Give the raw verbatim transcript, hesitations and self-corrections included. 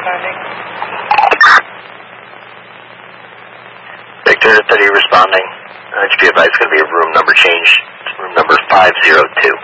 responding. Victor thirty responding. Uh, H P advice is going to be a room number change. It's room number five zero two.